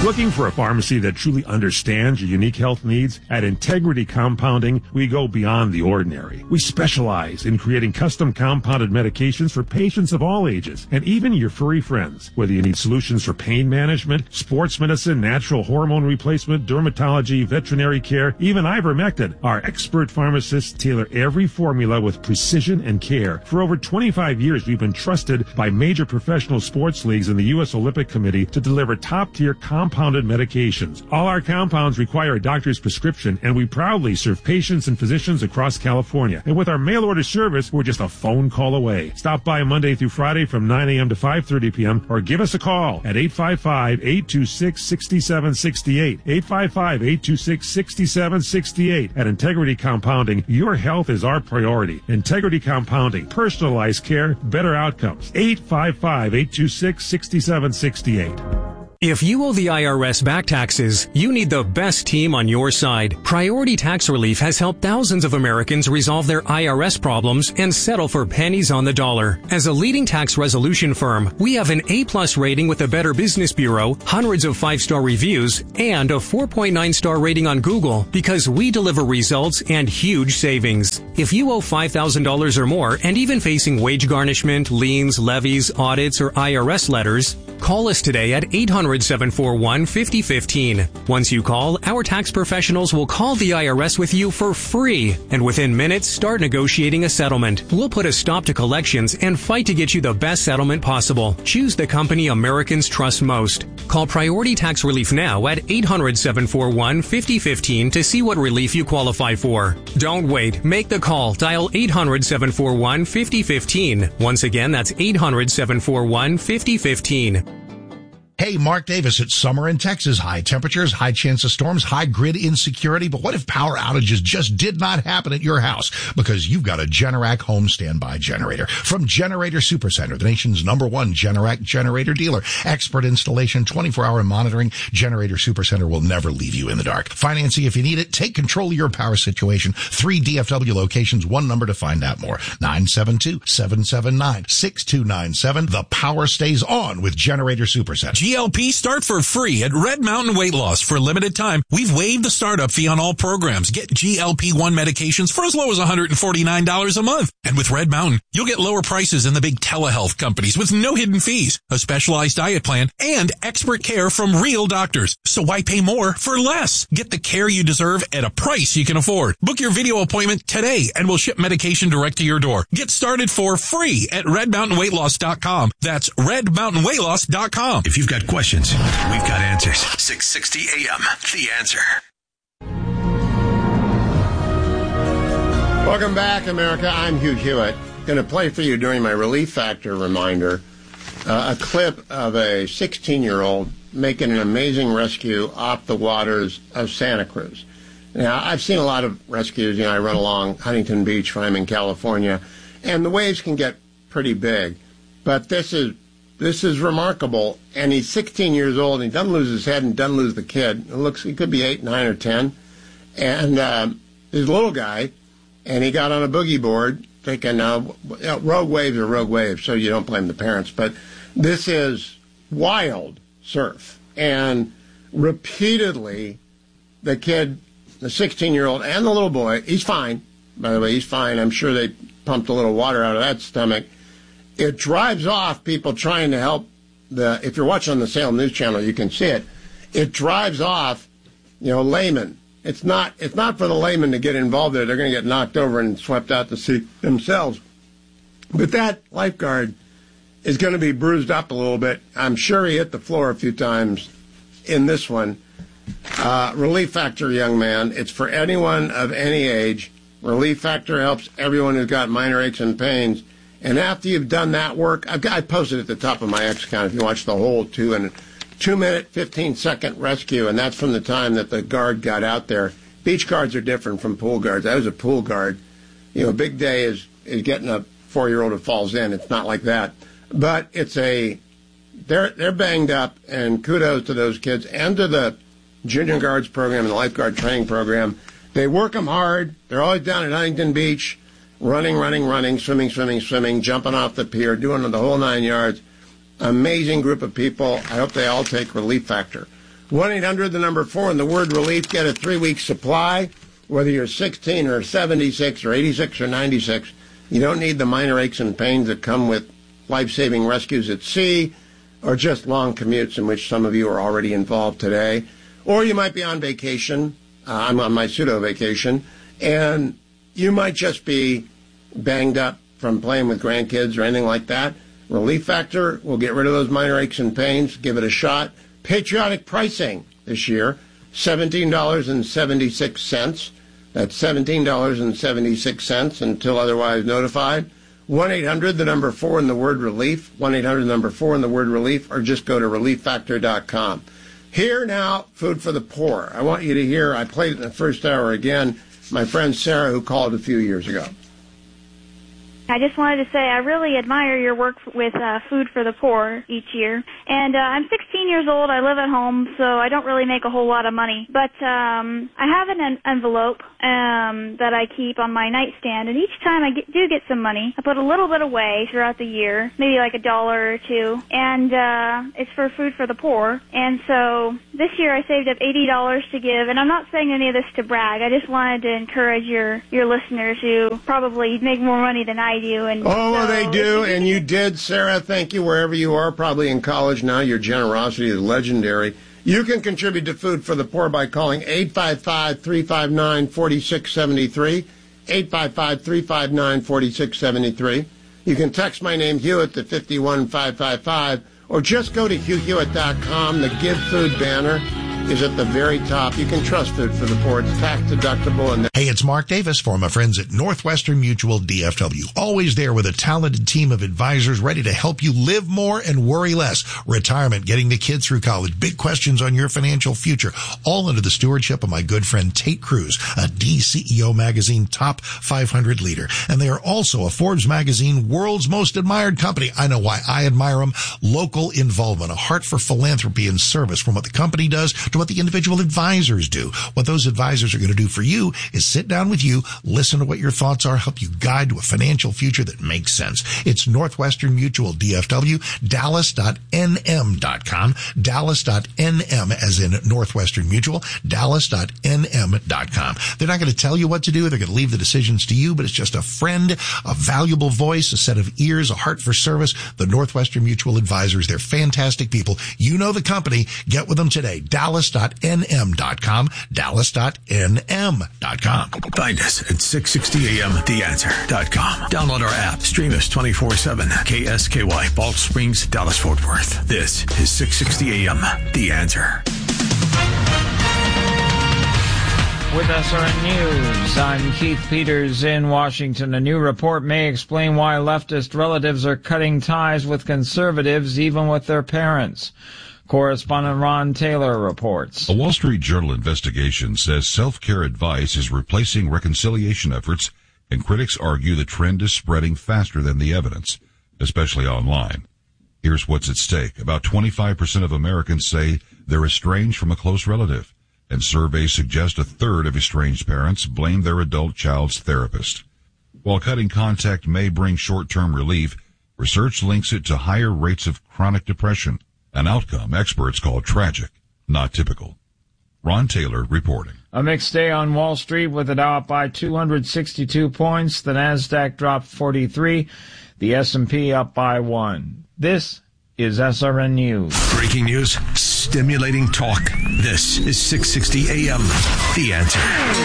Looking for a pharmacy that truly understands your unique health needs? At Integrity Compounding, we go beyond the ordinary. We specialize in creating custom compounded medications for patients of all ages, and even your furry friends. Whether you need solutions for pain management, sports medicine, natural hormone replacement, dermatology, veterinary care, even ivermectin, our expert pharmacists tailor every formula with precision and care. For over 25 years, we've been trusted by major professional sports leagues and the U.S. Olympic Committee to deliver top-tier compounded medications. All our compounds require a doctor's prescription, and we proudly serve patients and physicians across California. And with our mail-order service, we're just a phone call away. Stop by Monday through Friday from 9 a.m. to 5:30 p.m. or give us a call at 855-826-6768. 855-826-6768. At Integrity Compounding, your health is our priority. Integrity Compounding, personalized care, better outcomes. 855-826-6768. If you owe the IRS back taxes, you need the best team on your side. Priority Tax Relief has helped thousands of Americans resolve their IRS problems and settle for pennies on the dollar. As a leading tax resolution firm, we have an A+ rating with the Better Business Bureau, hundreds of 5-star reviews, and a 4.9-star rating on Google because we deliver results and huge savings. If you owe $5,000 or more and even facing wage garnishment, liens, levies, audits, or IRS letters, call us today at 800-741-5015. Once you call, our tax professionals will call the IRS with you for free, and within minutes, start negotiating a settlement. We'll put a stop to collections and fight to get you the best settlement possible. Choose the company Americans trust most. Call Priority Tax Relief now at 800-741-5015 to see what relief you qualify for. Don't wait. Make the call. Dial 800-741-5015. Once again, that's 800-741-5015. Hey, Mark Davis. It's summer in Texas. High temperatures, high chance of storms, high grid insecurity. But what if power outages just did not happen at your house? Because you've got a Generac home standby generator. From Generator Supercenter, the nation's #1 Generac generator dealer. Expert installation, 24-hour monitoring. Generator Supercenter will never leave you in the dark. Financing if you need it. Take control of your power situation. 3 DFW locations, one number to find out more. 972-779-6297. The power stays on with Generator Supercenter. GLP start for free at Red Mountain Weight Loss. For a limited time, we've waived the startup fee on all programs. Get GLP-1 medications for as low as $149 a month. And with Red Mountain, you'll get lower prices than the big telehealth companies with no hidden fees, a specialized diet plan, and expert care from real doctors. So why pay more for less? Get the care you deserve at a price you can afford. Book your video appointment today and we'll ship medication direct to your door. Get started for free at RedMountainWeightLoss.com. That's RedMountainWeightLoss.com. If you've got questions, we've got answers. 660 AM, The Answer. Welcome back, America. I'm Hugh Hewitt. Going to play for you during my Relief Factor reminder a clip of a 16-year-old making an amazing rescue off the waters of Santa Cruz. Now, I've seen a lot of rescues. I run along Huntington Beach when I'm in California, and the waves can get pretty big. But this is remarkable, and he's 16 years old, and he doesn't lose his head and doesn't lose the kid. He could be 8, 9, or 10. And he's a little guy, and he got on a boogie board thinking, rogue waves are rogue waves, so you don't blame the parents. But this is wild surf. And repeatedly, the kid, the 16-year-old, and the little boy, he's fine. By the way, he's fine. I'm sure they pumped a little water out of that stomach. It drives off people trying to help if you're watching on the Salem News Channel, you can see it. It drives off, laymen. It's not for the laymen to get involved there. They're going to get knocked over and swept out to sea themselves. But that lifeguard is going to be bruised up a little bit. I'm sure he hit the floor a few times in this one. Relief Factor, young man. It's for anyone of any age. Relief Factor helps everyone who's got minor aches and pains. And after you've done that work, I posted at the top of my X account, if you watch the whole 2-minute, 15-second rescue, and that's from the time that the guard got out there. Beach guards are different from pool guards. I was a pool guard. Big day is getting a 4-year-old who falls in. It's not like that. But they're banged up, and kudos to those kids and to the junior guards program and the lifeguard training program. They work them hard. They're always down at Huntington Beach. Running, swimming, jumping off the pier, doing the whole 9 yards. Amazing group of people. I hope they all take Relief Factor. 1-800, the number 4, and the word relief. Get a 3-week supply. Whether you're 16 or 76 or 86 or 96, you don't need the minor aches and pains that come with life-saving rescues at sea or just long commutes in which some of you are already involved today. Or you might be on vacation. I'm on my pseudo-vacation. And you might just be banged up from playing with grandkids or anything like that. Relief Factor will get rid of those minor aches and pains. Give it a shot. Patriotic pricing this year, $17.76. That's $17.76 until otherwise notified. 1-800, the number 4, and the word relief. 1-800, the number 4, and the word relief, or just go to relieffactor.com. Here now, Food for the Poor. I want you to hear, I played it in the first hour again, my friend Sarah, who called a few years ago. I just wanted to say I really admire your work with Food for the Poor each year. And I'm 16 years old. I live at home, so I don't really make a whole lot of money. But I have an envelope that I keep on my nightstand, and each time I do get some money, I put a little bit away throughout the year, maybe like $1 or $2, and it's for Food for the Poor. And so this year I saved up $80 to give, and I'm not saying any of this to brag. I just wanted to encourage your listeners who probably make more money than I do. And well, they do, and you did, Sarah. Thank you wherever you are, probably in college now. Your generosity is legendary. You can contribute to Food for the Poor by calling 855-359-4673, 855-359-4673. You can text my name, Hewitt, to 51555, or just go to HughHewitt.com. The Give Food banner is at the very top. You can trust Food for the Poor. It's tax deductible. And hey, it's Mark Davis for my friends at Northwestern Mutual DFW. Always there with a talented team of advisors ready to help you live more and worry less. Retirement, getting the kids through college, big questions on your financial future, all under the stewardship of my good friend Tate Cruz, a DCEO magazine top 500 leader. And they are also a Forbes magazine world's most admired company. I know why I admire them. Local involvement, a heart for philanthropy and service, from what the company does to what the individual advisors do. What those advisors are going to do for you is sit down with you, listen to what your thoughts are, help you guide to a financial future that makes sense. It's Northwestern Mutual DFW, Dallas.nm.com, Dallas.nm as in Northwestern Mutual, Dallas.nm.com. They're not going to tell you what to do. They're going to leave the decisions to you, but it's just a friend, a valuable voice, a set of ears, a heart for service. The Northwestern Mutual Advisors, they're fantastic people. You know the company. Get with them today. Dallas.nm.com, Dallas.nm.com. Find us at 660amtheanswer.com. Download our app. Stream us 24/7. KSKY, Balch Springs, Dallas, Fort Worth. This is 660 AM, The Answer. With SRN News, I'm Keith Peters in Washington. A new report may explain why leftist relatives are cutting ties with conservatives, even with their parents. Correspondent Ron Taylor reports. A Wall Street Journal investigation says self-care advice is replacing reconciliation efforts, and critics argue the trend is spreading faster than the evidence, especially online. Here's what's at stake. About 25% of Americans say they're estranged from a close relative, and surveys suggest a third of estranged parents blame their adult child's therapist. While cutting contact may bring short-term relief, research links it to higher rates of chronic depression, an outcome experts call tragic, not typical. Ron Taylor reporting. A mixed day on Wall Street with the Dow up by 262 points. The Nasdaq dropped 43. The S&P up by 1. This is SRN News. Breaking news, stimulating talk. This is 660 AM, The Answer.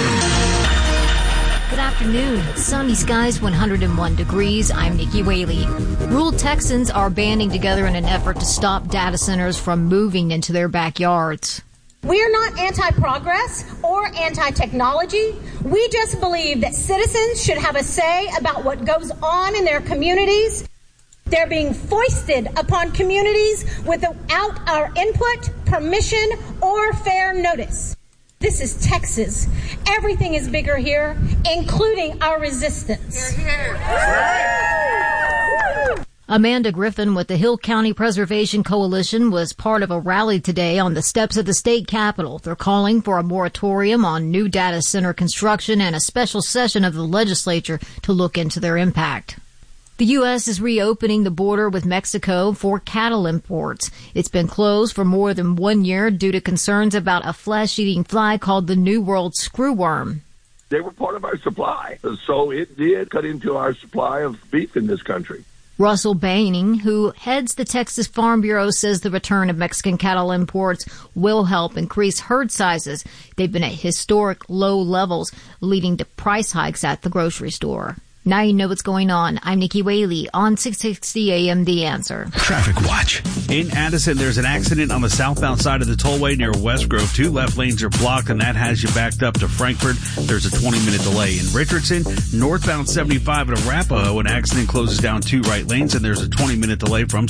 Good afternoon. Sunny skies, 101 degrees. I'm Nikki Whaley. Rural Texans are banding together in an effort to stop data centers from moving into their backyards. We are not anti-progress or anti-technology. We just believe that citizens should have a say about what goes on in their communities. They're being foisted upon communities without our input, permission, or fair notice. This is Texas. Everything is bigger here, including our resistance. Amanda Griffin with the Hill County Preservation Coalition was part of a rally today on the steps of the state capitol. They're calling for a moratorium on new data center construction and a special session of the legislature to look into their impact. The U.S. is reopening the border with Mexico for cattle imports. It's been closed for more than 1 year due to concerns about a flesh-eating fly called the New World screwworm. They were part of our supply, so it did cut into our supply of beef in this country. Russell Baining, who heads the Texas Farm Bureau, says the return of Mexican cattle imports will help increase herd sizes. They've been at historic low levels, leading to price hikes at the grocery store. Now you know what's going on. I'm Nikki Whaley on 660 AM The Answer. Traffic watch. In Addison, there's an accident on the southbound side of the tollway near West Grove. 2 left lanes are blocked, and that has you backed up to Frankfort. There's a 20-minute delay. In Richardson, northbound 75 at Arapahoe, an accident closes down 2 right lanes, and there's a 20-minute delay from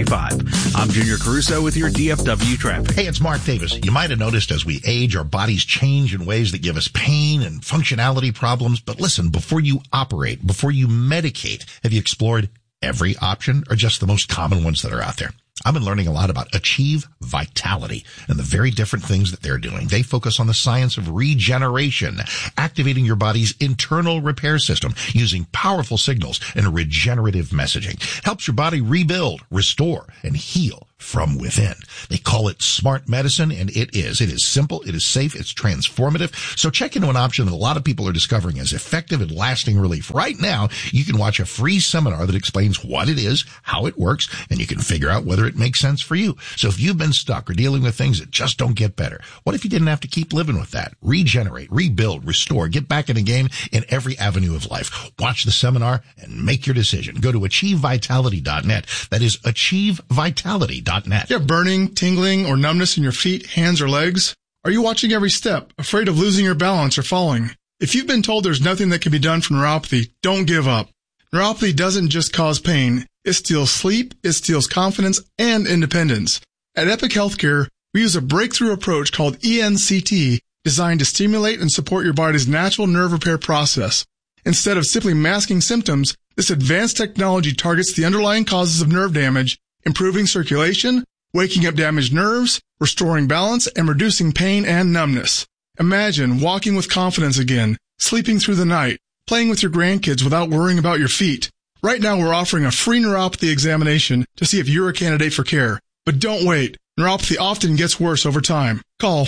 635. I'm Junior Caruso with your DFW traffic. Hey, it's Mark Davis. You might have noticed as we age, our bodies change in ways that give us pain and functionality problems. But listen, before you operate, before you medicate, have you explored every option or just the most common ones that are out there? I've been learning a lot about Achieve Vitality and the very different things that they're doing. They focus on the science of regeneration, activating your body's internal repair system using powerful signals and regenerative messaging. Helps your body rebuild, restore, and heal from within. They call it smart medicine, and it is. It is simple, it is safe, it's transformative. So check into an option that a lot of people are discovering as effective and lasting relief. Right now, you can watch a free seminar that explains what it is, how it works, and you can figure out whether it makes sense for you. So if you've been stuck or dealing with things that just don't get better, what if you didn't have to keep living with that? Regenerate, rebuild, restore, get back in the game in every avenue of life. Watch the seminar and make your decision. Go to achievevitality.net. That is achievevitality.net. You have burning, tingling, or numbness in your feet, hands, or legs? Are you watching every step, afraid of losing your balance or falling? If you've been told there's nothing that can be done for neuropathy, don't give up. Neuropathy doesn't just cause pain. It steals sleep, it steals confidence, and independence. At Epic Healthcare, we use a breakthrough approach called ENCT, designed to stimulate and support your body's natural nerve repair process. Instead of simply masking symptoms, this advanced technology targets the underlying causes of nerve damage, improving circulation, waking up damaged nerves, restoring balance, and reducing pain and numbness. Imagine walking with confidence again, sleeping through the night, playing with your grandkids without worrying about your feet. Right now, we're offering a free neuropathy examination to see if you're a candidate for care. But don't wait. Neuropathy often gets worse over time. Call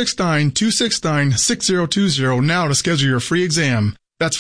469-269-6020 now to schedule your free exam. That's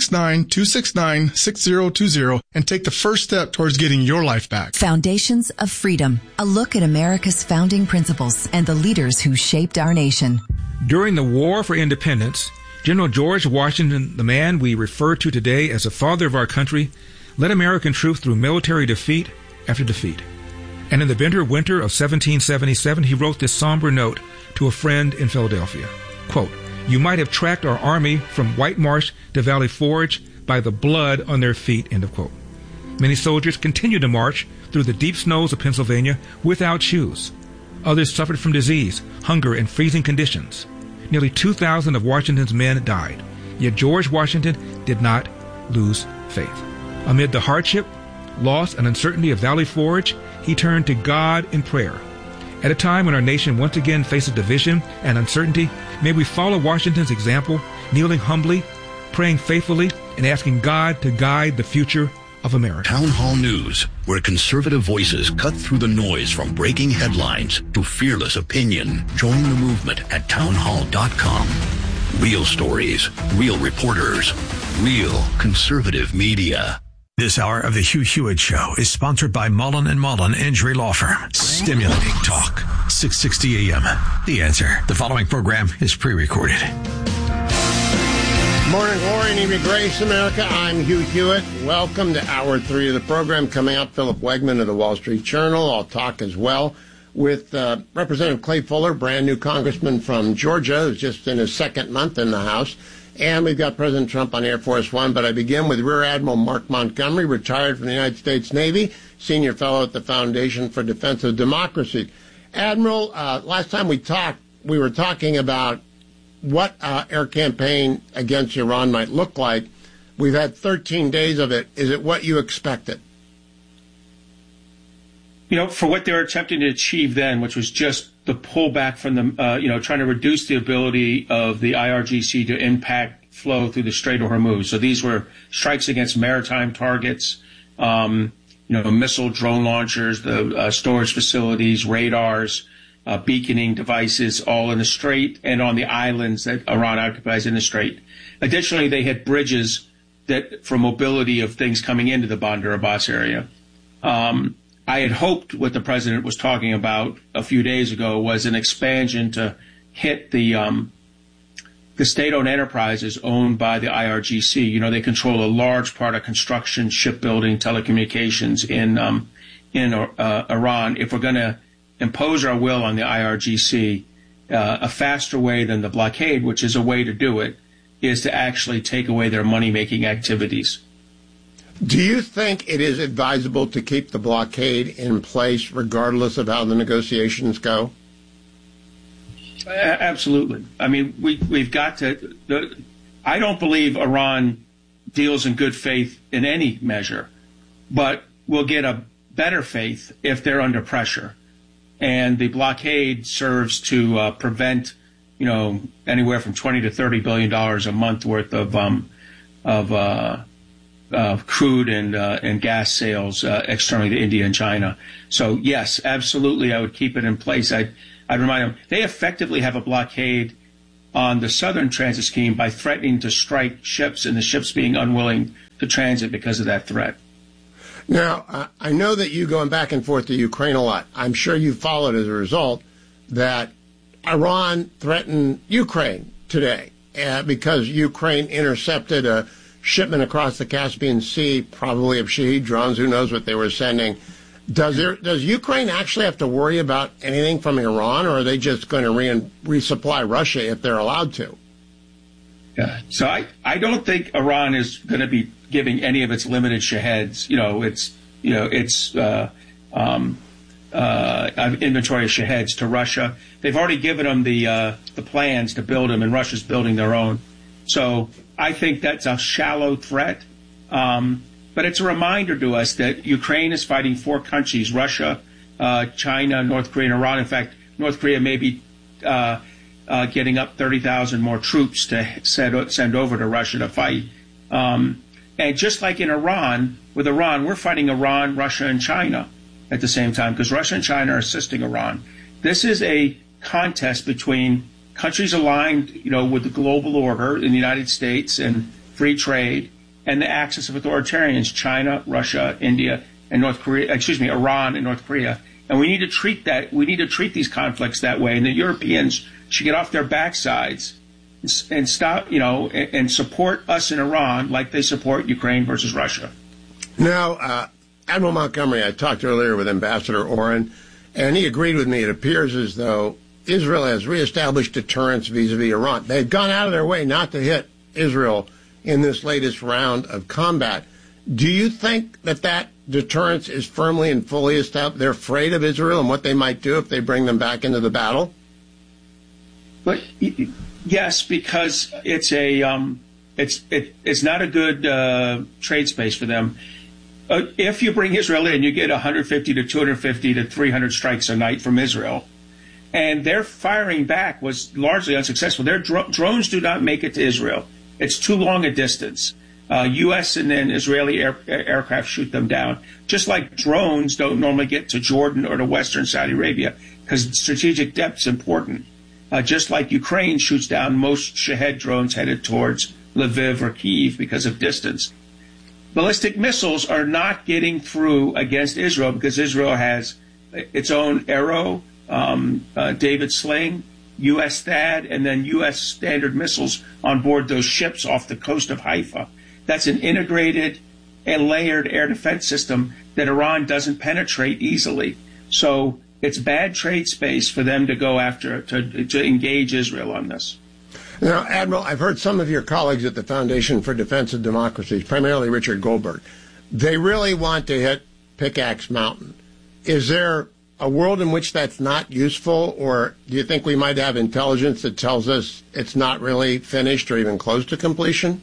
469-269-6020 and take the first step towards getting your life back. Foundations of Freedom, a look at America's founding principles and the leaders who shaped our nation. During the War for Independence, General George Washington, the man we refer to today as the father of our country, led American troops through military defeat after defeat. And in the bitter winter of 1777, he wrote this somber note to a friend in Philadelphia. Quote, "You might have tracked our army from White Marsh to Valley Forge by the blood on their feet," end of quote. Many soldiers continued to march through the deep snows of Pennsylvania without shoes. Others suffered from disease, hunger, and freezing conditions. Nearly 2,000 of Washington's men died. Yet George Washington did not lose faith. Amid the hardship, loss, and uncertainty of Valley Forge, he turned to God in prayer. At a time when our nation once again faces division and uncertainty, may we follow Washington's example, kneeling humbly, praying faithfully, and asking God to guide the future of America. Town Hall News, where conservative voices cut through the noise from breaking headlines to fearless opinion. Join the movement at townhall.com. Real stories, real reporters, real conservative media. This hour of the Hugh Hewitt Show is sponsored by Mullen & Mullen Injury Law Firm. Stimulating talk. 660 AM. The Answer. The following program is pre-recorded. Morning glory and evening grace, America. I'm Hugh Hewitt. Welcome to Hour 3 of the program. Coming up, Philip Wegman of the Wall Street Journal. I'll talk as well with Representative Clay Fuller, brand new congressman from Georgia, who's just in his second month in the House. And we've got President Trump on Air Force One. But I begin with Rear Admiral Mark Montgomery, retired from the United States Navy, senior fellow at the Foundation for Defense of Democracy. Admiral, last time we talked, we were talking about what air campaign against Iran might look like. We've had 13 days of it. Is it what you expected? You know, for what they were attempting to achieve then, which was just the pullback from the, trying to reduce the ability of the IRGC to impact flow through the Strait of Hormuz. So these were strikes against maritime targets missile drone launchers, the storage facilities, radars, beaconing devices, all in the strait and on the islands that Iran occupies in the strait. Additionally, they had bridges that for mobility of things coming into the Bandar Abbas area. I had hoped what the president was talking about a few days ago was an expansion to hit the state-owned enterprises owned by the IRGC. They control a large part of construction, shipbuilding, telecommunications in Iran. If we're going to impose our will on the IRGC, a faster way than the blockade, which is a way to do it, is to actually take away their money-making activities. Do you think it is advisable to keep the blockade in place regardless of how the negotiations go? Absolutely. I mean, we've got to. I don't believe Iran deals in good faith in any measure, but we'll get a better faith if they're under pressure. And the blockade serves to prevent, anywhere from $20 to $30 billion a month worth of crude and gas sales externally to India and China. So yes, absolutely, I would keep it in place. I'd remind them they effectively have a blockade on the southern transit scheme by threatening to strike ships and the ships being unwilling to transit because of that threat. Now, I know that you going back and forth to Ukraine a lot. I'm sure you followed as a result that Iran threatened Ukraine today because Ukraine intercepted a shipment across the Caspian Sea, probably of Shahed drones. Who knows what they were sending? Does Ukraine actually have to worry about anything from Iran, or are they just going to resupply Russia if they're allowed to? Yeah. So I don't think Iran is going to be giving any of its limited Shaheds. Inventory of Shaheds to Russia. They've already given them the plans to build them, and Russia's building their own. So I think that's a shallow threat. But it's a reminder to us that Ukraine is fighting four countries: Russia, China, North Korea, and Iran. In fact, North Korea may be getting up 30,000 more troops to send over to Russia to fight. And just like in Iran, with Iran, we're fighting Iran, Russia, and China at the same time because Russia and China are assisting Iran. This is a contest between countries aligned, with the global order in the United States and free trade, and the axis of authoritarians: China, Russia, India, and Iran and North Korea. And we need to treat that. We need to treat these conflicts that way. And the Europeans should get off their backsides and stop, and support us in Iran like they support Ukraine versus Russia. Now, Admiral Montgomery, I talked earlier with Ambassador Oren, and he agreed with me. It appears as though Israel has reestablished deterrence vis-a-vis Iran. They've gone out of their way not to hit Israel in this latest round of combat. Do you think that deterrence is firmly and fully established? They're afraid of Israel and what they might do if they bring them back into the battle? But yes, because it's it's not a good trade space for them. If you bring Israel in, you get 150 to 250 to 300 strikes a night from Israel. And their firing back was largely unsuccessful. Their drones do not make it to Israel. It's too long a distance. U.S. and then Israeli aircraft shoot them down. Just like drones don't normally get to Jordan or to Western Saudi Arabia because strategic depth's important. Just like Ukraine shoots down most Shahed drones headed towards Lviv or Kyiv because of distance. Ballistic missiles are not getting through against Israel because Israel has its own Arrow, David Sling, U.S. THAAD, and then U.S. Standard missiles on board those ships off the coast of Haifa. That's an integrated and layered air defense system that Iran doesn't penetrate easily. So it's bad trade space for them to go after, to engage Israel on this. Now, Admiral, I've heard some of your colleagues at the Foundation for Defense of Democracies, primarily Richard Goldberg, they really want to hit Pickaxe Mountain. Is there a world in which that's not useful, or do you think we might have intelligence that tells us it's not really finished or even close to completion?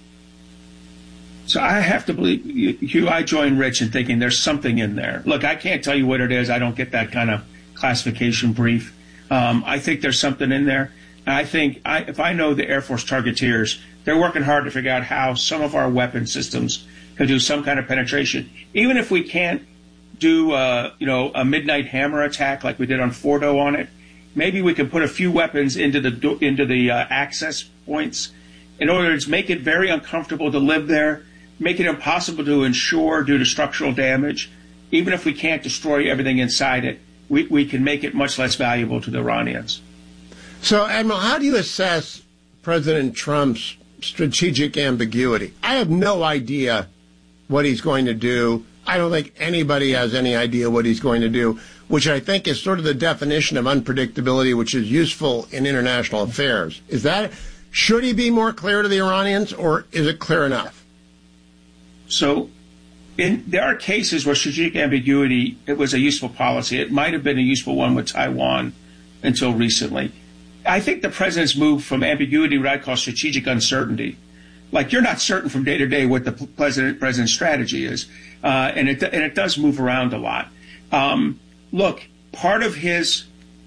So I have to believe, Hugh, I join Rich in thinking there's something in there. Look, I can't tell you what it is. I don't get that kind of classification brief. I think there's something in there. I think if I know the Air Force targeteers, they're working hard to figure out how some of our weapon systems can do some kind of penetration. Even if we can't do, a midnight hammer attack like we did on Fordo on it, maybe we can put a few weapons into the access points in order to make it very uncomfortable to live there, make it impossible to insure due to structural damage. Even if we can't destroy everything inside it, we can make it much less valuable to the Iranians. So, Admiral, how do you assess President Trump's strategic ambiguity? I have no idea what he's going to do. I don't think anybody has any idea what he's going to do, which I think is sort of the definition of unpredictability, which is useful in international affairs. Should he be more clear to the Iranians, or is it clear enough? So there are cases where strategic ambiguity, it was a useful policy. It might have been a useful one with Taiwan until recently. I think the president's moved from ambiguity to what I call strategic uncertainty. Like, you're not certain from day to day what the president's strategy is, and it does move around a lot. Look, part of his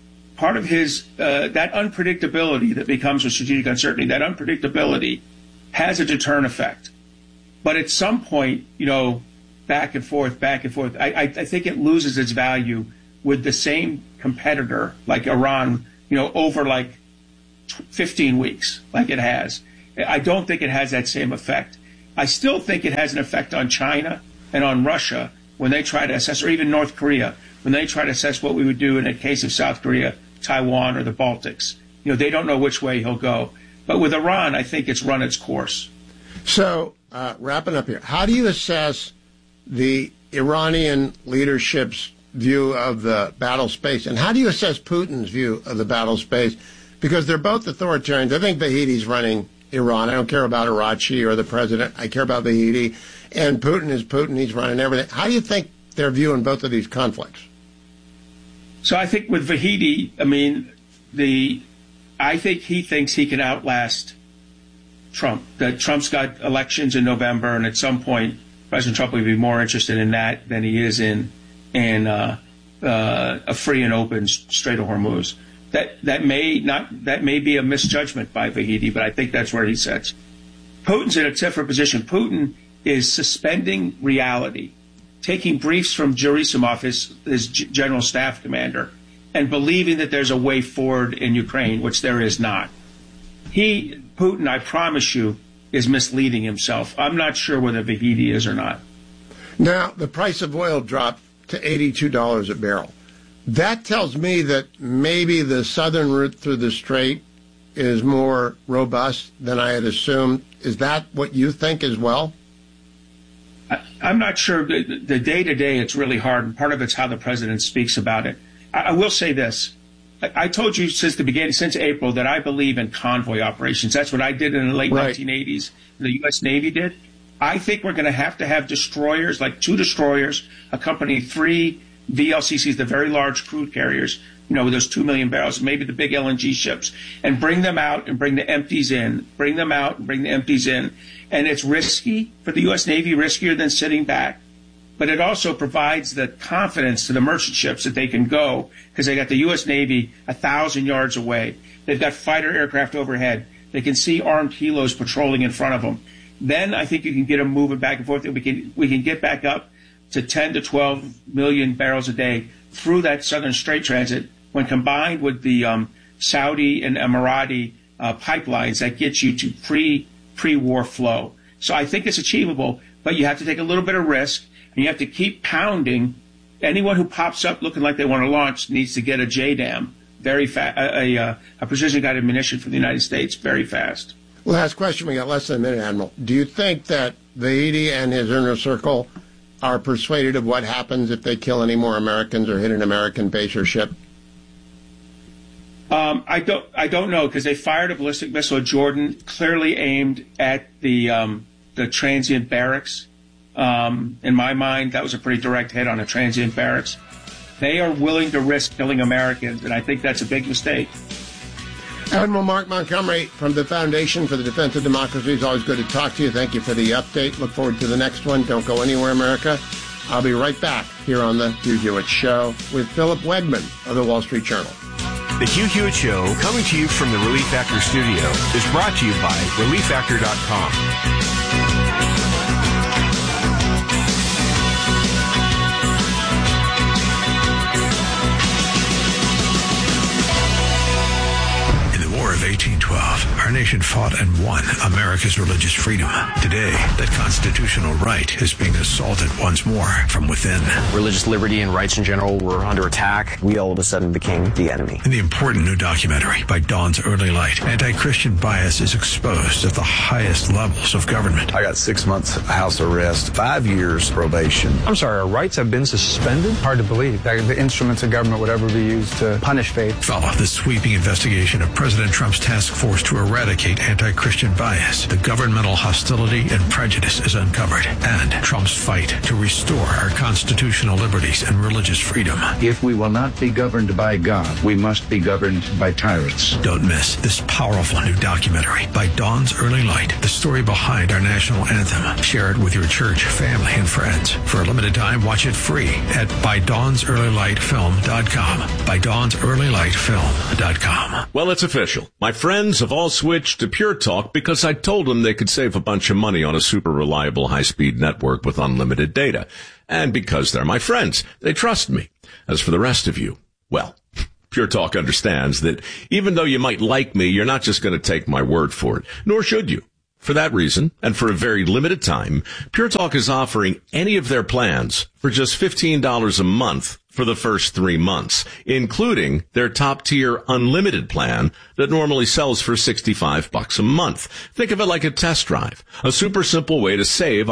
that unpredictability that becomes a strategic uncertainty, that unpredictability has a deterrent effect. But at some point, back and forth, I think it loses its value with the same competitor, like Iran, over like 15 weeks, like it has. I don't think it has that same effect. I still think it has an effect on China and on Russia when they try to assess, or even North Korea, when they try to assess what we would do in a case of South Korea, Taiwan, or the Baltics. They don't know which way he'll go. But with Iran, I think it's run its course. So, wrapping up here, how do you assess the Iranian leadership's view of the battle space, and how do you assess Putin's view of the battle space? Because they're both authoritarians. I think Vahedi's running Iran. I don't care about Arachi or the president. I care about Vahedi. And Putin is Putin. He's running everything. How do you think they're viewing both of these conflicts? So I think with Vahedi, I think he thinks he can outlast Trump. That Trump's got elections in November, and at some point, President Trump will be more interested in that than he is in a free and open Strait of Hormuz. That may be a misjudgment by Vahedi, but I think that's where he sits. Putin's in a different position. Putin is suspending reality, taking briefs from Gerasimov, his general staff commander, and believing that there's a way forward in Ukraine, which there is not. Putin, I promise you, is misleading himself. I'm not sure whether Vahedi is or not. Now, the price of oil dropped to $82 a barrel. That tells me that maybe the southern route through the Strait is more robust than I had assumed. Is that what you think as well? I'm not sure. The day-to-day, it's really hard, and part of it's how the president speaks about it. I will say this. I told you since the beginning, since April, that I believe in convoy operations. That's what I did in the late 1980s. The U.S. Navy did. I think we're going to have destroyers, like 2 destroyers, accompany 3 VLCCs, the very large crude carriers, with those 2 million barrels, maybe the big LNG ships, and bring them out and bring the empties in, bring them out and bring the empties in. And it's risky for the U.S. Navy, riskier than sitting back. But it also provides the confidence to the merchant ships that they can go, because they got the U.S. Navy 1,000 yards away. They've got fighter aircraft overhead. They can see armed helos patrolling in front of them. Then I think you can get them moving back and forth. We can get back up to 10 to 12 million barrels a day through that southern Strait transit, when combined with the Saudi and Emirati pipelines that get you to pre-war flow. So I think it's achievable, but you have to take a little bit of risk, and you have to keep pounding. Anyone who pops up looking like they want to launch needs to get a JDAM, very fast, a precision-guided munition from the United States, very fast. Last question. We got less than a minute, Admiral. Do you think that Vahedi and his inner circle are persuaded of what happens if they kill any more Americans or hit an American base or ship? I don't know, because they fired a ballistic missile at Jordan, clearly aimed at the transient barracks. In my mind, that was a pretty direct hit on a transient barracks. They are willing to risk killing Americans, and I think that's a big mistake. Admiral Mark Montgomery from the Foundation for the Defense of Democracy. It's always good to talk to you. Thank you for the update. Look forward to the next one. Don't go anywhere, America. I'll be right back here on the Hugh Hewitt Show with Philip Wegman of the Wall Street Journal. The Hugh Hewitt Show, coming to you from the Relief Factor studio, is brought to you by ReliefFactor.com. Of 1812, our nation fought and won America's religious freedom. Today, that constitutional right is being assaulted once more from within. Religious liberty and rights in general were under attack. We all of a sudden became the enemy. In the important new documentary by Dawn's Early Light, anti-Christian bias is exposed at the highest levels of government. I got 6 months house arrest, 5 years probation. I'm sorry, our rights have been suspended? Hard to believe that the instruments of government would ever be used to punish faith. Follow the sweeping investigation of President Trump's task force to eradicate anti-Christian bias. The governmental hostility and prejudice is uncovered, and Trump's fight to restore our constitutional liberties and religious freedom. If we will not be governed by God, we must be governed by tyrants. Don't miss this powerful new documentary by Dawn's Early Light, the story behind our national anthem. Share it with your church, family, and friends. For a limited time, watch it free at ByDawnsEarlyLightFilm.com. ByDawnsEarlyLightFilm.com. Well, it's official. My friends have all switched to Pure Talk because I told them they could save a bunch of money on a super reliable high-speed network with unlimited data. And because they're my friends, they trust me. As for the rest of you, well, Pure Talk understands that even though you might like me, you're not just going to take my word for it, nor should you. For that reason, and for a very limited time, Pure Talk is offering any of their plans for just $15 a month for the first 3 months, including their top-tier unlimited plan that normally sells for $65 a month. Think of it like a test drive, a super simple way to save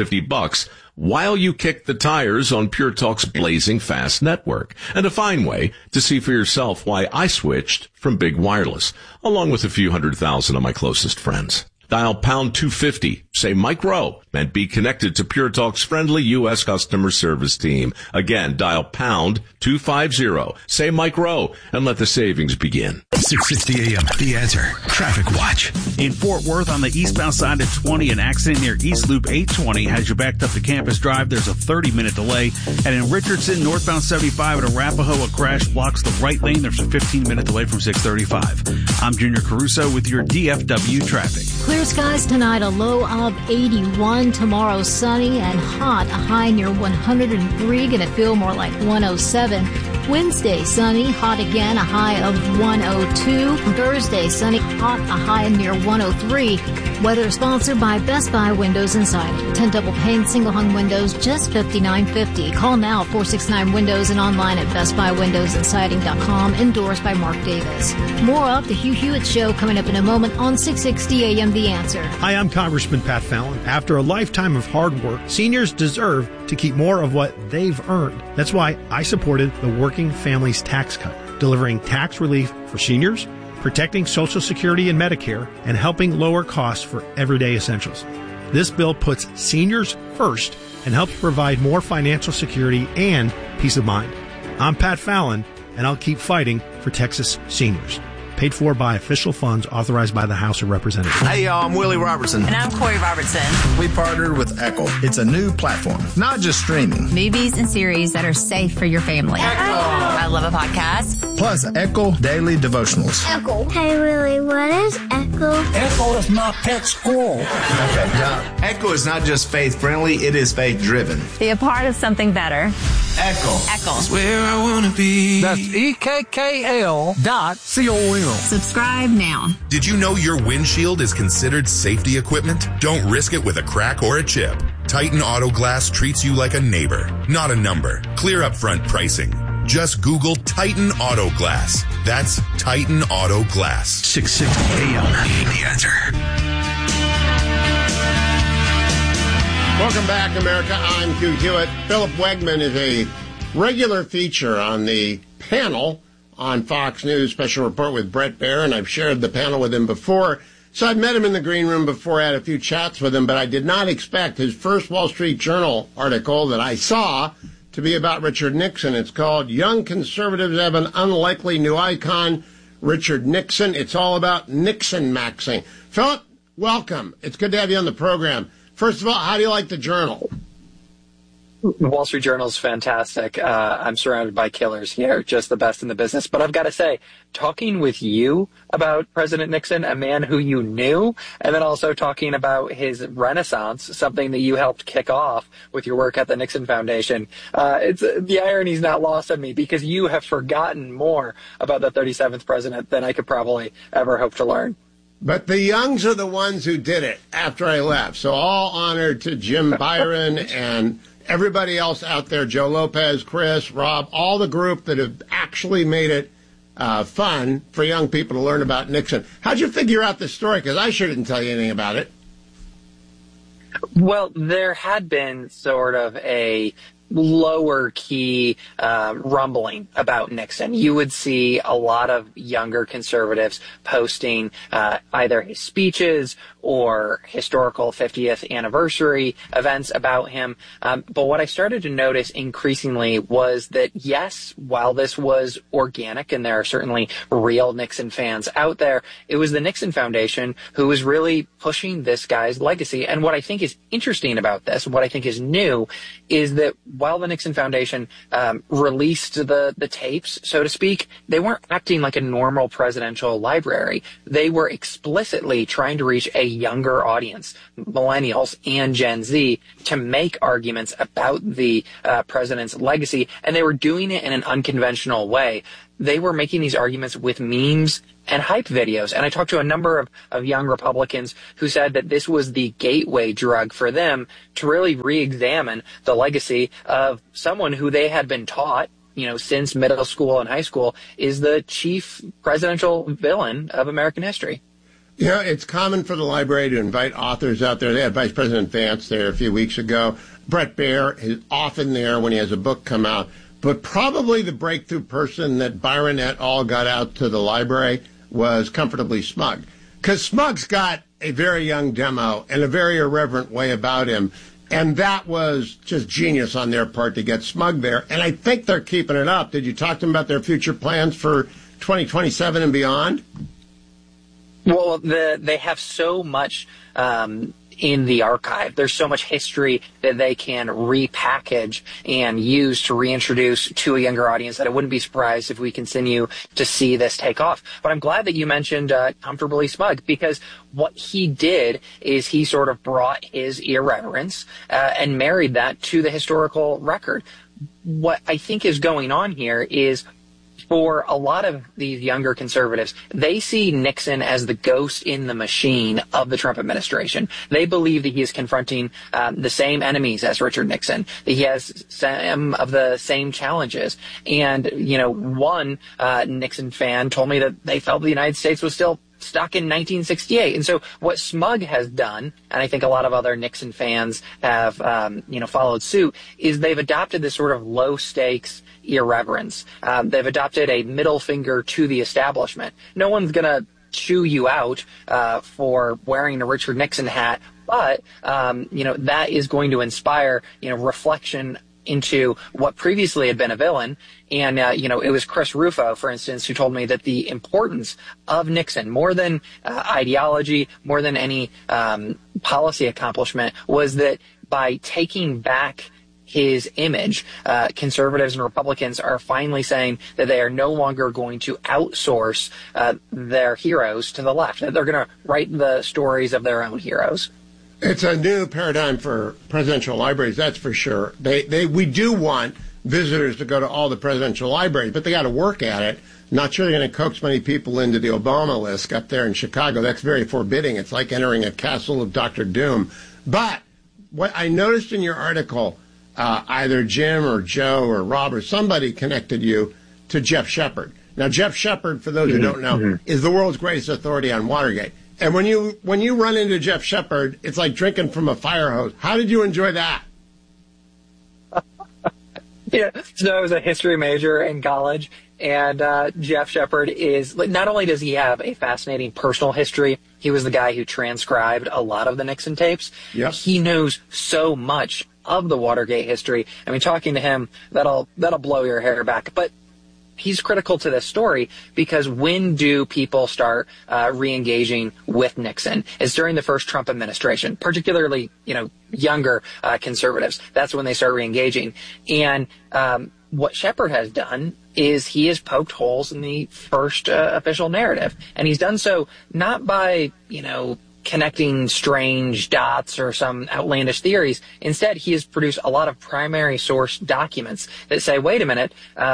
$150 while you kick the tires on Pure Talk's blazing fast network, and a fine way to see for yourself why I switched from big wireless, along with a few 100,000 of my closest friends. Dial pound 250, say Mike Rowe, and be connected to Pure Talk's friendly U.S. customer service team. Again, dial pound 250, say Mike Rowe, and let the savings begin. 6:60 a.m. The Answer. Traffic Watch. In Fort Worth on the eastbound side of 20, an accident near East Loop 820 has you backed up to Campus Drive. There's a 30-minute delay. And in Richardson, northbound 75 at Arapahoe, a crash blocks the right lane. There's a 15-minute delay from 635. I'm Junior Caruso with your DFW traffic. Clear skies tonight, a low of 81. Tomorrow, sunny and hot, a high near 103. Going to feel more like 107. Wednesday, sunny, hot again, a high of 102. Thursday, sunny, hot, a high near 103. Weather sponsored by Best Buy Windows and Siding. 10 double pane single hung windows, just $59.50. Call now, 469 Windows, and online at BestBuyWindowsAndSiding.com. Endorsed by Mark Davis. More of the Hugh Hewitt Show coming up in a moment on 660 AM The Answer. Hi, I'm Congressman Pat Fallon. After a lifetime of hard work, seniors deserve to keep more of what they've earned. That's why I supported the Working Families Tax Cut, delivering tax relief for seniors, protecting Social Security and Medicare, and helping lower costs for everyday essentials. This bill puts seniors first and helps provide more financial security and peace of mind. I'm Pat Fallon, and I'll keep fighting for Texas seniors. Paid for by official funds authorized by the House of Representatives. Hey, y'all, I'm Willie Robertson. And I'm Corey Robertson. We partnered with Echo. It's a new platform, not just streaming. Movies and series that are safe for your family. Echo. I love a podcast. Plus, Echo Daily Devotionals. Echo. Hey, Willie, what is Echo? Echo is my pet squirrel. Okay, now, Echo is not just faith-friendly, it is faith-driven. Be a part of something better. Echo. Echo. It's where I want to be. That's EKKL.com. Subscribe now. Did you know your windshield is considered safety equipment? Don't risk it with a crack or a chip. Titan Auto Glass treats you like a neighbor, not a number. Clear upfront pricing. Just Google Titan Auto Glass. That's Titan Auto Glass. 660 AM. The Answer. Welcome back, America. I'm Hugh Hewitt. Philip Wegman is a regular feature on the panel on Fox News, special report with Bret Baier, and I've shared the panel with him before. So I've met him in the green room before, I had a few chats with him, but I did not expect his first Wall Street Journal article that I saw to be about Richard Nixon. It's called Young Conservatives Have an Unlikely New Icon, Richard Nixon. It's all about Nixon-maxing. Philip, welcome. It's good to have you on the program. First of all, how do you like the Journal? The Wall Street Journal is fantastic. I'm surrounded by killers here, just the best in the business. But I've got to say, talking with you about President Nixon, a man who you knew, and then also talking about his renaissance, something that you helped kick off with your work at the Nixon Foundation, the irony is not lost on me because you have forgotten more about the 37th president than I could probably ever hope to learn. But the Youngs are the ones who did it after I left. So all honor to Jim Byron and everybody else out there, Joe Lopez, Chris, Rob, all the group that have actually made it fun for young people to learn about Nixon. How'd you figure out this story? Because I sure didn't tell you anything about it. Well, there had been sort of a lower key rumbling about Nixon. You would see a lot of younger conservatives posting either his speeches or historical 50th anniversary events about him. But what I started to notice increasingly was that, yes, while this was organic and there are certainly real Nixon fans out there, it was the Nixon Foundation who was really pushing this guy's legacy. And what I think is interesting about this, what I think is new, is that while the Nixon Foundation released the tapes, so to speak, they weren't acting like a normal presidential library. They were explicitly trying to reach a younger audience, millennials and Gen Z, to make arguments about the president's legacy, and they were doing it in an unconventional way. They were making these arguments with memes and hype videos. And I talked to a number of young Republicans who said that this was the gateway drug for them to really re-examine the legacy of someone who they had been taught, since middle school and high school, is the chief presidential villain of American history. It's common for the library to invite authors out there. They had Vice President Vance there a few weeks ago. Brett Baer is often there when he has a book come out. But probably the breakthrough person that Byron et al. Got out to the library was Comfortably Smug. Because Smug's got a very young demo and a very irreverent way about him. And that was just genius on their part to get Smug there. And I think they're keeping it up. Did you talk to them about their future plans for 2027 and beyond? Well, they have so much in the archive. There's so much history that they can repackage and use to reintroduce to a younger audience that I wouldn't be surprised if we continue to see this take off. But I'm glad that you mentioned Comfortably Smug, because what he did is he sort of brought his irreverence and married that to the historical record. What I think is going on here is, for a lot of these younger conservatives, they see Nixon as the ghost in the machine of the Trump administration. They believe that he is confronting the same enemies as Richard Nixon, that he has some of the same challenges. And, one Nixon fan told me that they felt the United States was still stuck in 1968. And so what Smug has done, and I think a lot of other Nixon fans have, followed suit, is they've adopted this sort of low-stakes irreverence. They've adopted a middle finger to the establishment. No one's going to chew you out for wearing a Richard Nixon hat, but, that is going to inspire, reflection into what previously had been a villain. And, it was Chris Rufo, for instance, who told me that the importance of Nixon, more than ideology, more than any policy accomplishment, was that by taking back his image, conservatives and Republicans are finally saying that they are no longer going to outsource their heroes to the left, that they're going to write the stories of their own heroes. It's a new paradigm for presidential libraries, that's for sure. We do want visitors to go to all the presidential libraries, but they got to work at it. Not sure they're going to coax many people into the Obama list up there in Chicago. That's very forbidding. It's like entering a castle of Dr. Doom. But what I noticed in your article, either Jim or Joe or Rob or somebody connected you to Jeff Shepard. Now, Jeff Shepard, for those who don't know, is the world's greatest authority on Watergate. And when you run into Jeff Shepard, it's like drinking from a fire hose. How did you enjoy that? So I was a history major in college, and Jeff Shepard is, not only does he have a fascinating personal history, he was the guy who transcribed a lot of the Nixon tapes. Yep. He knows so much of the Watergate history. I mean, talking to him, that'll blow your hair back. But he's critical to this story because when do people start re-engaging with Nixon? It's during the first Trump administration, particularly, younger conservatives. That's when they start re-engaging. And what Shepard has done is he has poked holes in the first official narrative. And he's done so not by, connecting strange dots or some outlandish theories. Instead, he has produced a lot of primary source documents that say, wait a minute,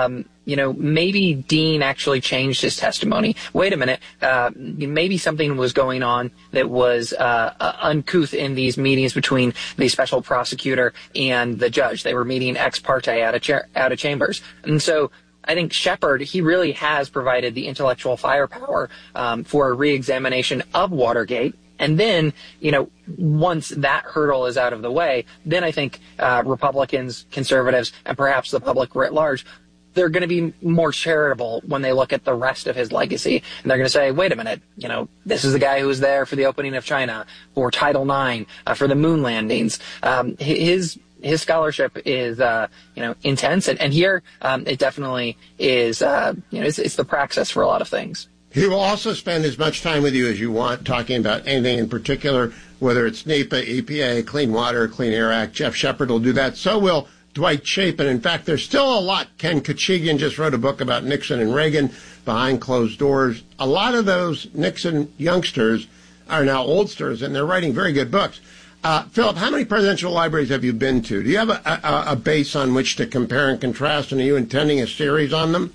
maybe Dean actually changed his testimony. Wait a minute, maybe something was going on that was uncouth in these meetings between the special prosecutor and the judge. They were meeting ex parte out of chambers. And so I think Shepard, he really has provided the intellectual firepower for a reexamination of Watergate. And then, once that hurdle is out of the way, then I think Republicans, conservatives, and perhaps the public writ large, they're going to be more charitable when they look at the rest of his legacy. And they're going to say, wait a minute, this is the guy who was there for the opening of China, for Title IX, for the moon landings. His scholarship is, intense. And here, it definitely is, it's the praxis for a lot of things. He will also spend as much time with you as you want talking about anything in particular, whether it's NEPA, EPA, Clean Water, Clean Air Act. Jeff Shepard will do that. So will Dwight Chapin. In fact, there's still a lot. Ken Kachigian just wrote a book about Nixon and Reagan behind closed doors. A lot of those Nixon youngsters are now oldsters, and they're writing very good books. Philip, how many presidential libraries have you been to? Do you have a base on which to compare and contrast, and are you intending a series on them?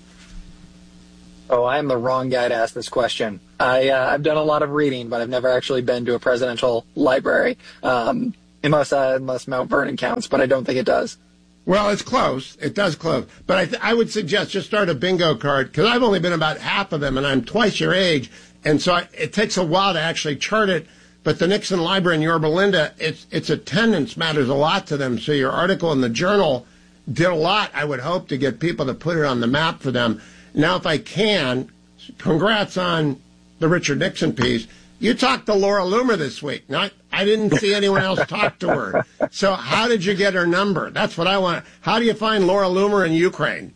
Oh, I am the wrong guy to ask this question. I've done a lot of reading, but I've never actually been to a presidential library, unless Mount Vernon counts, but I don't think it does. Well, it's close. It does close. But I would suggest just start a bingo card, because I've only been about half of them, and I'm twice your age, and so it takes a while to actually chart it. But the Nixon Library in Yorba Linda, its attendance matters a lot to them, so your article in the Journal did a lot, I would hope, to get people to put it on the map for them. Now, if I can, congrats on the Richard Nixon piece. You talked to Laura Loomer this week. Now, I didn't see anyone else talk to her. So how did you get her number? That's what I want. How do you find Laura Loomer in Ukraine?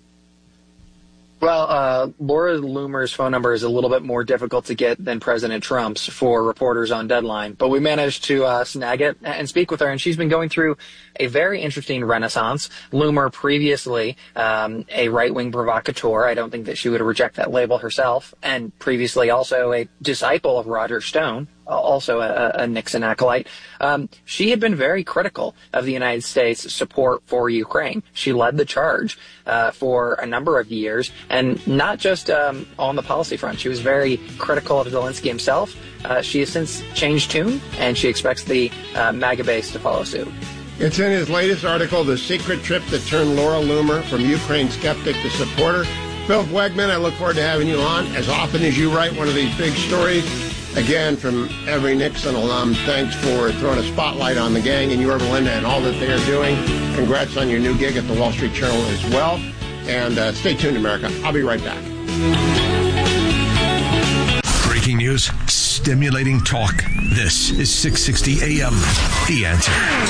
Well, Laura Loomer's phone number is a little bit more difficult to get than President Trump's for reporters on Deadline, but we managed to snag it and speak with her, and she's been going through a very interesting renaissance. Loomer, previously a right-wing provocateur, I don't think that she would reject that label herself, and previously also a disciple of Roger Stone, also a Nixon acolyte. She had been very critical of the United States' support for Ukraine. She led the charge for a number of years, and not just on the policy front. She was very critical of Zelensky himself. She has since changed tune, and she expects the MAGA base to follow suit. It's in his latest article, The Secret Trip That Turned Laura Loomer from Ukraine Skeptic to Supporter. Philip Wegman, I look forward to having you on as often as you write one of these big stories. Again, from every Nixon alum, thanks for throwing a spotlight on the gang in Yorba Linda and all that they are doing. Congrats on your new gig at the Wall Street Journal as well. And stay tuned, America. I'll be right back. Breaking news, stimulating talk. This is 660 AM. The Answer.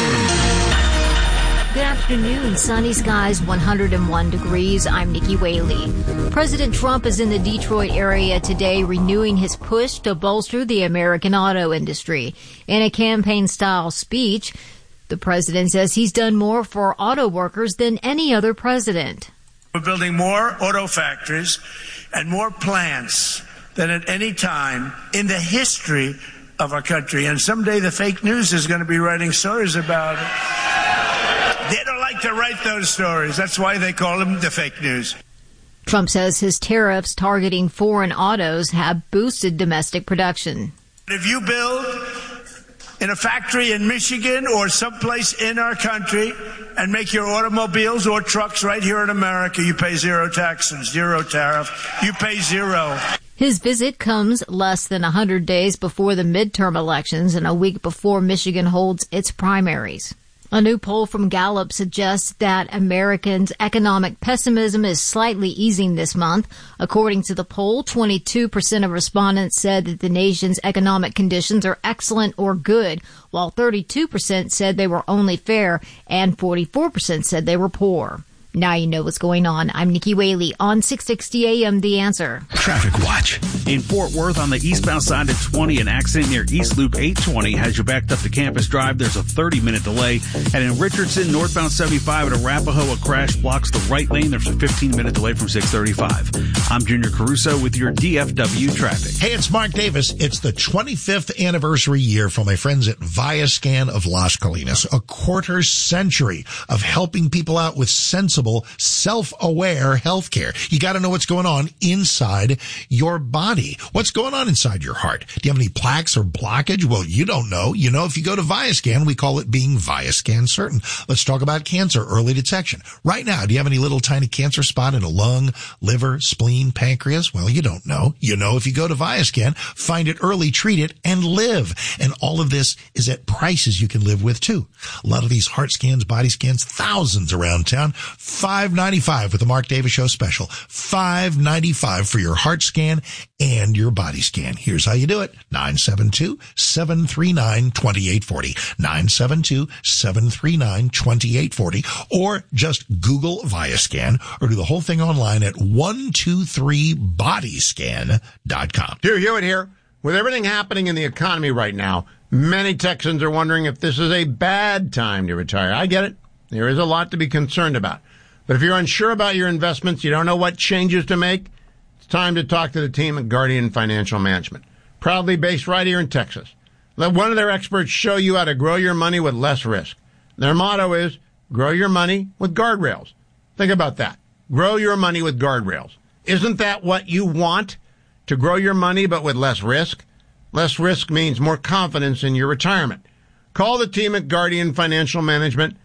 Good afternoon. Sunny skies, 101 degrees. I'm Nikki Whaley. President Trump is in the Detroit area today renewing his push to bolster the American auto industry. In a campaign-style speech, the president says he's done more for auto workers than any other president. We're building more auto factories and more plants than at any time in the history of our country. And someday the fake news is going to be writing stories about it. They don't like to write those stories. That's why they call them the fake news. Trump says his tariffs targeting foreign autos have boosted domestic production. If you build in a factory in Michigan or someplace in our country and make your automobiles or trucks right here in America, you pay zero taxes, zero tariff. You pay zero. His visit comes less than 100 days before the midterm elections and a week before Michigan holds its primaries. A new poll from Gallup suggests that Americans' economic pessimism is slightly easing this month. According to the poll, 22% of respondents said that the nation's economic conditions are excellent or good, while 32% said they were only fair and 44% said they were poor. Now you know what's going on. I'm Nikki Whaley on 660 AM The Answer. Traffic Watch. In Fort Worth on the eastbound side of 20, an accident near East Loop 820 has you backed up to Campus Drive. There's a 30-minute delay. And in Richardson, northbound 75 at Arapahoe, a crash blocks the right lane. There's a 15-minute delay from 635. I'm Junior Caruso with your DFW traffic. Hey, it's Mark Davis. It's the 25th anniversary year for my friends at Viascan of Las Colinas. A quarter century of helping people out with sensible, self-aware healthcare. You got to know what's going on inside your body. What's going on inside your heart? Do you have any plaques or blockage? Well, you don't know. You know, if you go to Viascan, we call it being Viascan certain. Let's talk about cancer, early detection. Right now, do you have any little tiny cancer spot in a lung, liver, spleen, pancreas? Well, you don't know. You know, if you go to Viascan, find it early, treat it, and live. And all of this is at prices you can live with, too. A lot of these heart scans, body scans, thousands around town. $5.95 with the Mark Davis Show special. $5.95 for your heart scan and your body scan. Here's how you do it. 972-739-2840. 972-739-2840. Or just Google Viascan or do the whole thing online at 123bodyscan.com. Hugh Hewitt here. With everything happening in the economy right now, many Texans are wondering if this is a bad time to retire. I get it. There is a lot to be concerned about. But if you're unsure about your investments, you don't know what changes to make, it's time to talk to the team at Guardian Financial Management. Proudly based right here in Texas. Let one of their experts show you how to grow your money with less risk. Their motto is, grow your money with guardrails. Think about that. Grow your money with guardrails. Isn't that what you want? To grow your money but with less risk? Less risk means more confidence in your retirement. Call the team at Guardian Financial Management